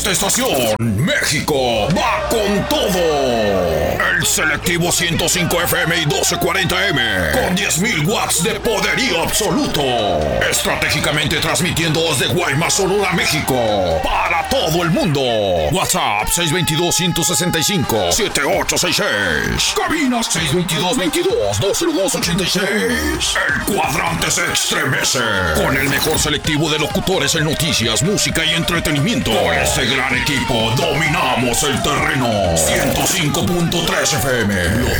esta estación, México va con todo. El selectivo 105 FM y 1240M con 10.000 watts de poderío absoluto. Estratégicamente transmitiendo desde Guaymas, Sonora, México para todo el mundo. WhatsApp 622-165-7866. Cabina 622-22-202-86. El cuadrante se estremece con el mejor selectivo de locutores en noticias, música y entretenimiento. Con este gran equipo dominamos el terreno. 105.3 FM, lo